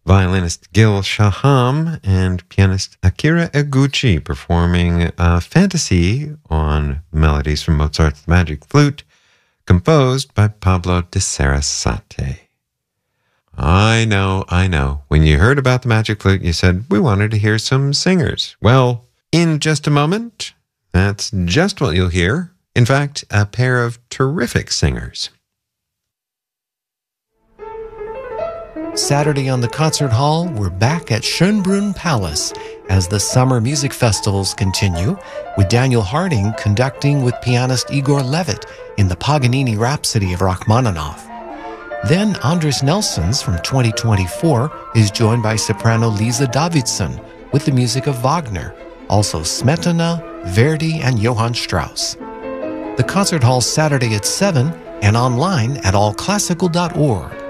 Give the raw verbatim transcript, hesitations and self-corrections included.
violinist Gil Shaham and pianist Akira Eguchi performing a fantasy on melodies from Mozart's Magic Flute, composed by Pablo de Sarasate. I know, I know. When you heard about the Magic Flute, you said, we wanted to hear some singers. Well, in just a moment, that's just what you'll hear. In fact, a pair of terrific singers. Saturday on the Concert Hall, we're back at Schönbrunn Palace as the summer music festivals continue, with Daniel Harding conducting with pianist Igor Levit in the Paganini Rhapsody of Rachmaninoff. Then Andres Nelsons from twenty twenty-four is joined by soprano Lisa Davidsson with the music of Wagner, also Smetana, Verdi, and Johann Strauss. The Concert Hall Saturday at seven and online at all classical dot org.